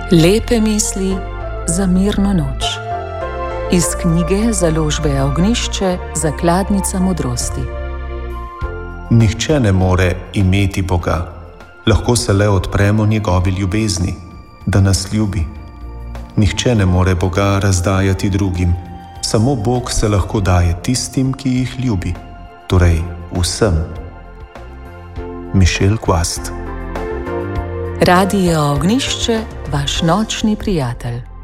Lepe misli za mirno noč. Iz knjige Založbe Ognjišče Zakladnica modrosti. Nihče ne more imeti Boga, lahko se le odpremo njegovi ljubezni, da nas ljubi. Nihče ne more Boga razdajati drugim, samo Bog se lahko daje tistim, ki jih ljubi, torej vsem. Michel Quast. Radio Ognjišče, vaš nočni prijatelj.